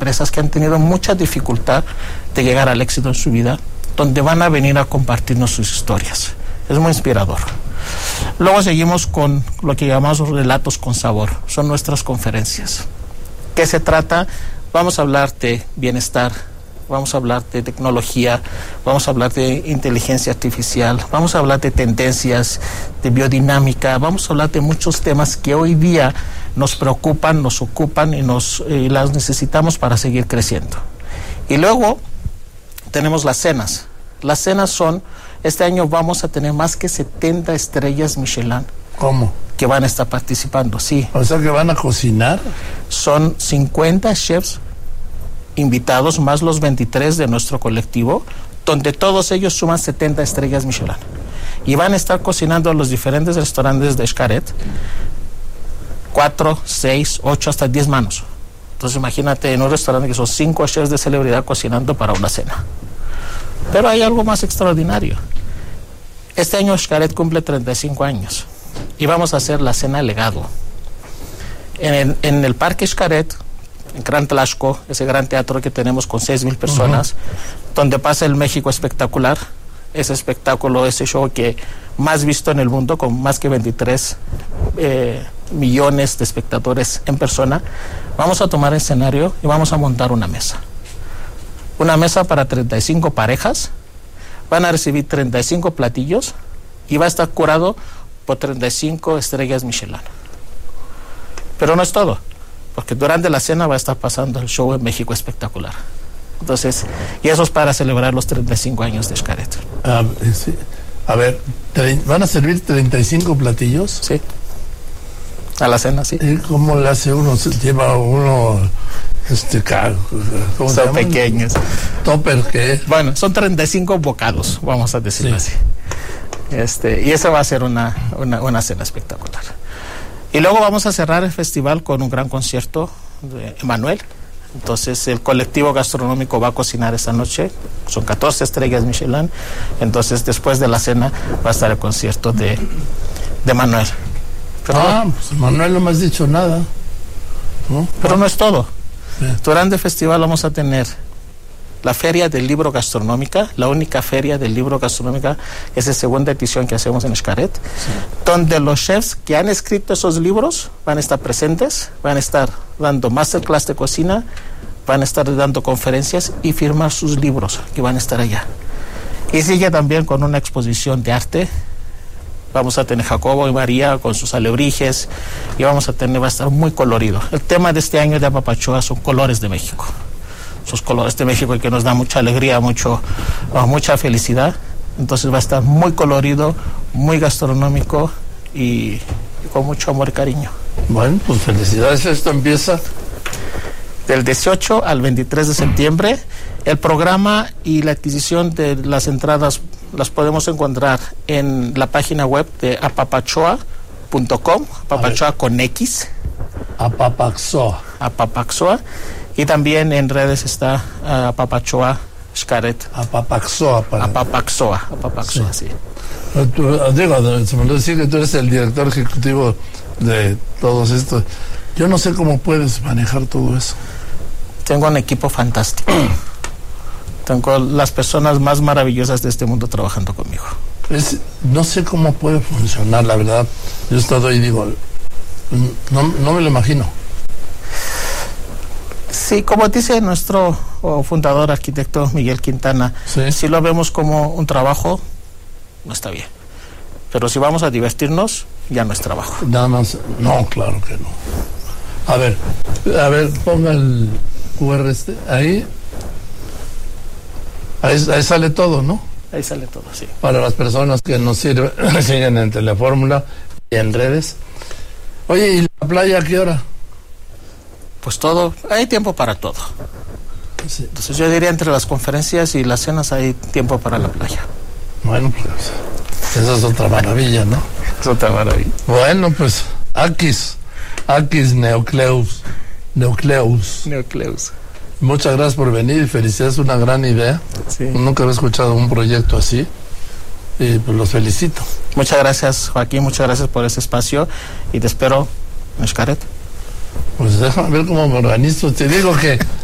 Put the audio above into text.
empresas que han tenido mucha dificultad de llegar al éxito en su vida, donde van a venir a compartirnos sus historias. Es muy inspirador. Luego seguimos con lo que llamamos relatos con sabor. Son nuestras conferencias. ¿Qué se trata? Vamos a hablar de bienestar, vamos a hablar de tecnología, vamos a hablar de inteligencia artificial, vamos a hablar de tendencias, de biodinámica, vamos a hablar de muchos temas que hoy día nos preocupan, nos ocupan y las necesitamos para seguir creciendo. Y luego tenemos las cenas. Las cenas son, este año vamos a tener más que 70 estrellas Michelin. ¿Cómo? Que van a estar participando, sí. O sea, que van a cocinar. Son 50 chefs invitados, más los 23 de nuestro colectivo, donde todos ellos suman 70 estrellas Michelin. Y van a estar cocinando en los diferentes restaurantes de Xcaret, 4, 6, 8, hasta 10 manos. Entonces imagínate en un restaurante que son 5 chefs de celebridad cocinando para una cena. Pero hay algo más extraordinario. Este año Xcaret cumple 35 años y vamos a hacer la cena legado. En el Parque Xcaret, en Gran Tlaxco, ese gran teatro que tenemos con 6,000 personas, donde pasa el México Espectacular, ese espectáculo, ese show que más visto en el mundo, con más que 23 millones de espectadores en persona. Vamos a tomar el escenario y vamos a montar una mesa. Una mesa para 35 parejas, van a recibir 35 platillos y va a estar curado por 35 estrellas Michelin. Pero no es todo, porque durante la cena va a estar pasando el show en México Espectacular. Entonces, y eso es para celebrar los 35 años de Xcaret. Sí. A ver, ¿van a servir 35 platillos? Sí. A la cena, sí. ¿Y cómo le hace uno? ¿Lleva uno ¿cómo son pequeños? ¿Topper qué? Bueno, son 35 bocados, vamos a decirlo así. Y eso va a ser una cena espectacular. Y luego vamos a cerrar el festival con un gran concierto de Emmanuel. Entonces el colectivo gastronómico va a cocinar esta noche, son 14 estrellas Michelin. Entonces después de la cena va a estar el concierto de Emmanuel. Pues Manuel no me has dicho nada, ¿no? Pero no es todo. Sí. Durante el festival vamos a tener la Feria del Libro Gastronómica, la única feria del libro gastronómica, es la segunda edición que hacemos en Xcaret, donde los chefs que han escrito esos libros van a estar presentes, van a estar dando masterclass de cocina, van a estar dando conferencias y firmar sus libros que van a estar allá. Y sigue también con una exposición de arte. Vamos a tener Jacobo y María con sus alebrijes y va a estar muy colorido. El tema de este año de Apapachoa son colores de México. Esos colores de México que nos da mucha alegría, mucha felicidad. Entonces va a estar muy colorido, muy gastronómico y con mucho amor y cariño. Bueno, pues felicidades. Esto empieza del 18 al 23 de septiembre. El programa y la adquisición de las entradas las podemos encontrar en la página web de apapachoa.com, apapachoa con X. Apapachoa. Y también en redes está Apapachoa Xcaret. Apapachoa. Apapachoa, sí. Digo, se me lo decía que tú eres el director ejecutivo de todos estos. Yo no sé cómo puedes manejar todo eso. Tengo un equipo fantástico. Tengo las personas más maravillosas de este mundo trabajando conmigo. No sé cómo puede funcionar, la verdad. Yo he estado ahí y digo, no me lo imagino. Sí, como dice nuestro fundador, arquitecto Miguel Quintana, si lo vemos como un trabajo, no está bien. Pero si vamos a divertirnos, ya no es trabajo. Nada más, no, claro que no. A ver, ponga el QR ahí. Ahí sale todo, ¿no? Ahí sale todo, sí. Para las personas que nos siguen en Telefórmula y en redes. Oye, ¿y la playa a qué hora? Pues todo, hay tiempo para todo. Sí. Entonces yo diría entre las conferencias y las cenas hay tiempo para la playa. Bueno, pues esa es otra maravilla, ¿no? Es otra maravilla. Bueno, pues Akis Neocleus. Muchas gracias por venir y felicidades, una gran idea. Sí. Nunca había escuchado un proyecto así y pues los felicito. Muchas gracias, Joaquín, muchas gracias por ese espacio y te espero en Xcaret. Pues déjame ver cómo me organizo. Te digo que